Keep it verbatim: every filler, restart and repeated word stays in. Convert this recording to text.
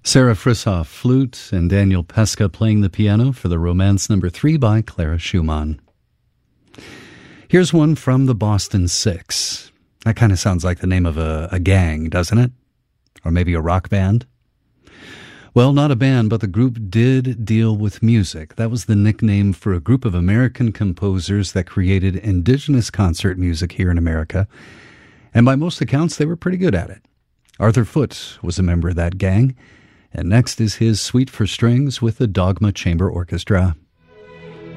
Sarah Frishoff, flute, and Daniel Pesca playing the piano for the Romance Number Three by Clara Schumann. Here's one from the Boston Six. That kind of sounds like the name of a, a gang, doesn't it? Or maybe a rock band? Well, not a band, but the group did deal with music. That was the nickname for a group of American composers that created indigenous concert music here in America. And by most accounts, they were pretty good at it. Arthur Foote was a member of that gang. And next is his Suite for Strings with the Dogma Chamber Orchestra.